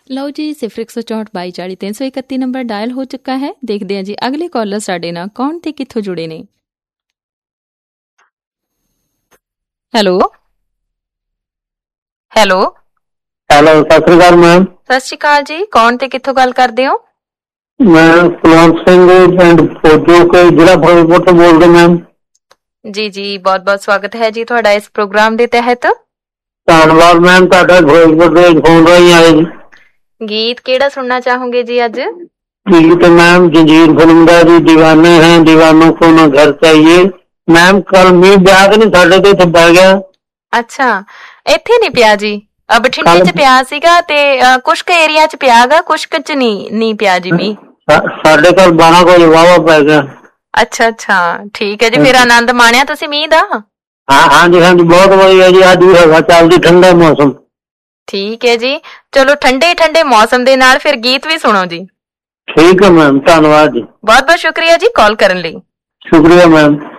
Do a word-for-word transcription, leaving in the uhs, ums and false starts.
ਲਓ ਜੀ, ਸਿਫਰ ਇੱਕ ਸੌ ਚੌਂਹਠ ਬਾਈ ਚਾਲੀ ਤਿੰਨ ਸੌ ਇਕੱਤੀ ਨੰਬਰ ਡਾਇਲ ਹੋ ਚੁੱਕਾ ਹੈ। ਦੇਖਦੇ ਹਾਂ ਜੀ ਅਗਲੇ ਕਾਲਰ ਸਾਡੇ ਨਾਲ ਕੌਣ ਤੇ ਕਿੱਥੋਂ ਜੁੜੇ ਨੇ। Hello hello hello, Sat Sri ਅਕਾਲ ਮੈਮ। ਸਤਿ ਸ਼੍ਰੀ ਅਕਾਲ ਜੀ, ਕੌਣ ਤੇ ਕਿੱਥੋਂ ਗੱਲ ਕਰਦੇ ਹੋ? ਮੈਂ ਕੁਲਵੰਤ ਸਿੰਘ ਪਿੰਡ ਫੌਜੋ ਕੇ ਜ਼ਿਲ੍ਹਾ ਫਿਰੋਜ਼ਪੁਰ ਤੋਂ ਬੋਲਦਾ ਮੈਮ। ਜੀ ਜੀ, ਬਹੁਤ ਬਹੁਤ ਸਵਾਗਤ ਹੈ ਜੀ ਤੁਹਾਡਾ ਇਸ ਪ੍ਰੋਗਰਾਮ ਦੇ ਤਹਿਤ। ਧੰਨਵਾਦ ਮੈਮ, ਤੁਹਾਡਾ ਫਿਰੋਜ਼ਪੁਰ ਦੇ ਫੋਨ ਰਾਹੀਂ ਆਏ ਜੀ। ਗੀਤ ਕਿਹੜਾ ਸੁਣਨਾ ਚਾਹੋਗੇ ਜੀ ਅੱਜ? ਗੀਤ ਮੈਮ ਜੰਜੀਰ ਫਿਲਮ ਦਾ ਜੀ, ਦੀਵਾਨੇ ਹੈ ਦੀਵਾਨੋਂ ਕੋ ਨਾ ਘਰ ਚਾਹੀਏ। ਮੈਮ ਕੱਲ ਮੀਂਹ ਪਿਆ ਕਿ ਨਹੀਂ ਸਾਡੇ ਤੇ ਇੱਥੇ ਪੈ ਗਿਆ। ਅੱਛਾ, ਇੱਥੇ ਨੀ ਪਿਆ ਜੀ, ਬਠਿੰਡੇ ਚ ਪਿਆ ਸੀਗਾ ਤੇ ਕੁਛ ਕੁ ਏਰੀਆ ਚ ਪਿਆ ਗਾ, ਕੁਛ ਕੁ ਚ ਨਹੀਂ ਨਹੀਂ ਪਿਆ ਜੀ ਮੀਂਹ। ਸਾਡੇ ਕੋਲ ਬਾਰਾਂ ਵਜੇ ਵਾਹਵਾ ਪੈ ਗਿਆ। ਅੱਛਾ ਅੱਛਾ, ਠੀਕ ਹੈ ਜੀ। ਫਿਰ ਆਨੰਦ ਮਾਣਿਆ ਤੁਸੀਂ ਮੀਂਹ ਦਾ? ਹਾਂ ਹਾਂਜੀ ਹਾਂਜੀ, ਬਹੁਤ ਵਧੀਆ ਜੀ। ਅੱਜ ਵੀ ਹਵਾ ਚੱਲਦੀ, ਠੰਡਾ ਮੌਸਮ। ਠੀਕ ਹੈ ਜੀ, ਚਲੋ ਠੰਡੇ ਠੰਡੇ ਮੌਸਮ ਦੇ ਨਾਲ ਫਿਰ ਗੀਤ ਵੀ ਸੁਣੋ ਜੀ। ਠੀਕ ਹੈ ਮੈਮ, ਧੰਨਵਾਦ ਜੀ। ਬਹੁਤ ਬਹੁਤ ਸ਼ੁਕਰੀਆ ਜੀ ਕਾਲ ਕਰਨ ਲਈ। ਸ਼ੁਕਰੀਆ ਮੈਮ।